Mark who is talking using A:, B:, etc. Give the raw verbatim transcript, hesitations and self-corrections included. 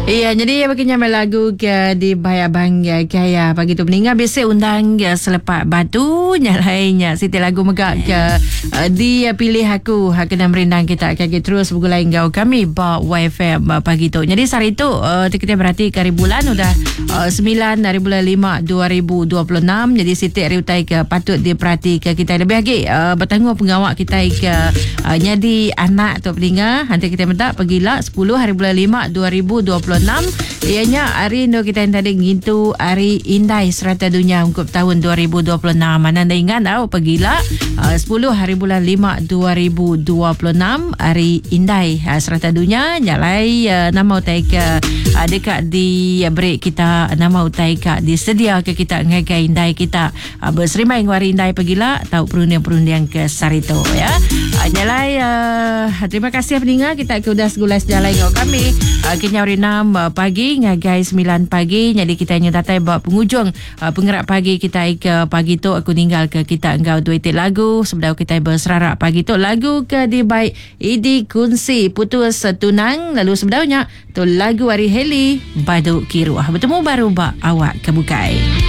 A: Iya, jadi bagi nyamai lagu ke di Bayar Bangga Kaya pagi tu meninggal biasa undang ke selepas batu nyalainya Siti lagu megak ke uh, dia pilih aku hak kena merindang kita kaki terus bergulai engkau kami ba Y F M pagi tu. Jadi hari tu uh, kita berarti kari bulan udah uh, sembilan dari bulan lima dua ribu dua puluh enam. Jadi Siti hari utai ke patut diperhati ke kita lebih lagi uh, bertanggung pengawak kita ke uh, nyadi anak tu meninggal nanti kita minta pergilah sepuluh hari bulan lima dua ribu dua puluh enam. Ianya hari tu kita yang tadi ngintu hari Indai Serata Dunia untuk tahun dua ribu dua puluh enam. Mana anda ingat tau pergilah uh, sepuluh hari bulan lima dua ribu dua puluh enam hari Indai uh, Serata Dunia nyalai uh, nama utai ke uh, dekat di uh, break kita nama utai ke disedia ke kita ngagai Indai kita uh, berserimai hari Indai pergilah tahu perundian-perundian ke Sarito ya. Uh, nyalai uh, terima kasih pendengar kita ke udah segulas jalan dengan kami uh, kenya hari enam uh, pagi ngagai sembilan pagi jadi kita hanya datai buat penghujung uh, penggerak pagi kita ke pagi tu aku tinggal ke kita engkau dua itik lagu sebelum kita berserarak pagi tu lagu ke di baik Idi Kunsi Putus Tunang lalu sebelumnya tu lagu Hari Heli Baduk Kiruah bertemu baru bak awak kebukai.